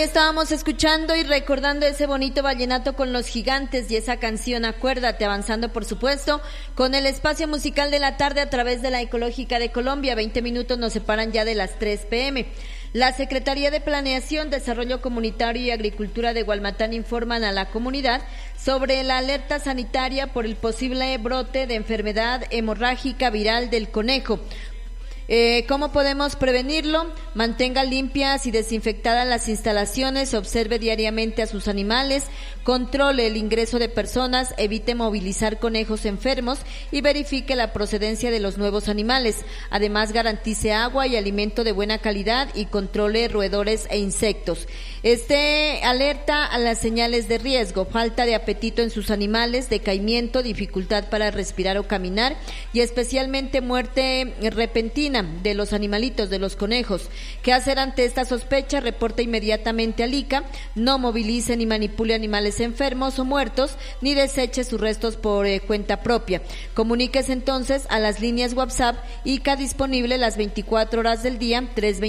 Estábamos escuchando y recordando ese bonito vallenato con Los Gigantes y esa canción Acuérdate, avanzando por supuesto con el espacio musical de la tarde a través de la Ecológica de Colombia. 20 minutos nos separan ya de las 3 p.m. La Secretaría de Planeación, Desarrollo Comunitario y Agricultura de Gualmatán informan a la comunidad sobre la alerta sanitaria por el posible brote de enfermedad hemorrágica viral del conejo. ¿Cómo podemos prevenirlo? Mantenga limpias y desinfectadas las instalaciones, observe diariamente a sus animales, controle el ingreso de personas, evite movilizar conejos enfermos y verifique la procedencia de los nuevos animales. Además, garantice agua y alimento de buena calidad y controle roedores e insectos. Alerta a las señales de riesgo: falta de apetito en sus animales, decaimiento, dificultad para respirar o caminar y especialmente muerte repentina de los animalitos, de los conejos. ¿Qué hacer ante esta sospecha? Reporte inmediatamente al ICA, no movilice ni manipule animales enfermos o muertos, ni deseche sus restos por cuenta propia. Comuníquese entonces a las líneas WhatsApp ICA disponible las 24 horas del día,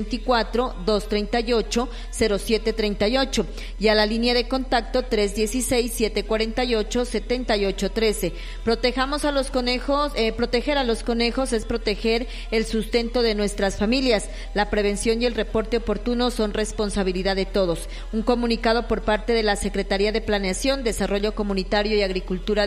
324-238-0738 y a la línea de contacto 316-748-7813. Protejamos a los conejos, proteger a los conejos es proteger el sustento de nuestras familias. La prevención y el reporte oportuno son responsabilidad de todos. Un comunicado por parte de la Secretaría de Planeación, Desarrollo Comunitario y Agricultura